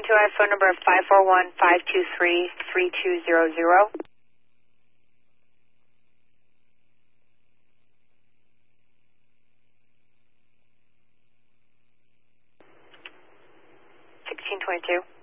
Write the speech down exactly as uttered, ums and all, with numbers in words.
two, I have phone number five four one, five two three, three two zero zero. sixteen twenty-two.